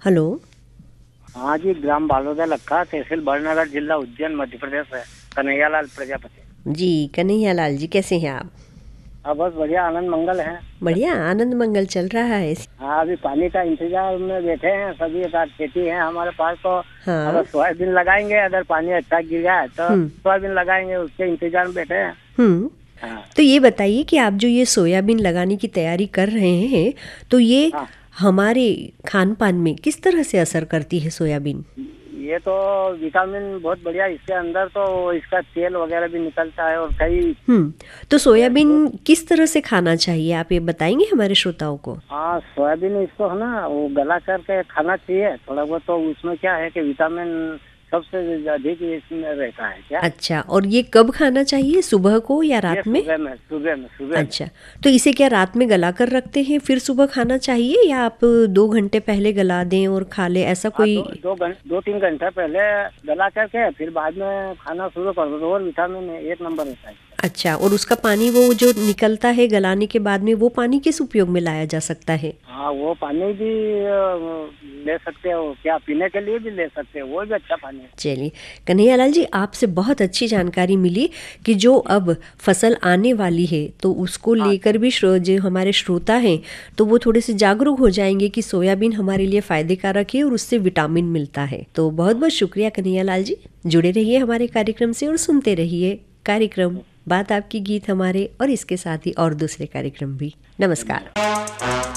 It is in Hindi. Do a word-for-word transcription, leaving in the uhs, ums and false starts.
हेलो। हाँ जी, ग्राम बालोदा लक्खा, तहसील बड़नगर, जिला उज्जैन, मध्य प्रदेश है। कन्हैयालाल प्रजापति। जी कन्हैया लाल जी, कैसे हैं आप? हाँ बस बढ़िया, आनंद मंगल है। बढ़िया, आनंद मंगल चल रहा है। हाँ, अभी पानी का इंतजार में बैठे हैं सभी। एक आध खेती है हमारे पास, तो हाँ। अगर सोयाबीन लगाएंगे, अगर पानी अच्छा गिर गया है तो हम्म सोयाबीन लगाएंगे, उसके इंतजार में बैठे हैं। हम्म हाँ तो ये बताइए कि आप जो ये सोयाबीन लगाने की तैयारी कर रहे हैं, तो ये हाँ, हमारे खान पान में किस तरह से असर करती है सोयाबीन? ये तो विटामिन बहुत बढ़िया इसके अंदर, तो इसका तेल वगैरह भी निकलता है और कई। हम्म तो सोयाबीन किस तरह से खाना चाहिए, आप ये बताएंगे हमारे श्रोताओं को? हाँ, सोयाबीन इसको है ना, वो गला करके खाना चाहिए थोड़ा बहुत। तो उसमें क्या है कि विटामिन सबसे अधिक इसमें रहता है क्या। अच्छा, और ये कब खाना चाहिए, सुबह को या ये रात में? सुबह में, सुबह में, सुबह में। अच्छा, तो इसे क्या रात में गला कर रखते हैं फिर सुबह खाना चाहिए, या आप दो घंटे पहले गला दें और खा लें, ऐसा हाँ, कोई? दो दो घंटे दो तीन घंटे पहले गला करके फिर बाद में खाना शुरू कर दो, तो और विटामिन एक नंबर रहता है। अच्छा, और उसका पानी वो जो निकलता है गलाने के बाद में, वो पानी किस उपयोग में लाया जा सकता है? हाँ, वो पानी भी अ, ले सकते हो क्या, पीने के लिए भी ले सकते हो, वो भी अच्छा पानी है। चलिए कन्हैयालाल जी, आपसे बहुत अच्छी जानकारी मिली कि जो अब फसल आने वाली है तो उसको हाँ लेकर भी श्रो जो हमारे श्रोता हैं तो वो थोड़े से जागरूक हो जाएंगे कि सोयाबीन हमारे लिए फायदे कारक है और उससे विटामिन मिलता है। तो बहुत बहुत शुक्रिया कन्हैयालाल जी, जुड़े रहिए हमारे कार्यक्रम से और सुनते रहिए कार्यक्रम बात आपकी, गीत हमारे, और इसके साथ ही और दूसरे कार्यक्रम भी। नमस्कार।